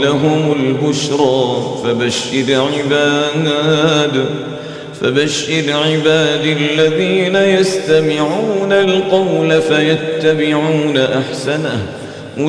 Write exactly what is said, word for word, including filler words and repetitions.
لهم البشرى فبشر عباد فبشر عباد الذين يستمعون القول فيتبعون أحسنه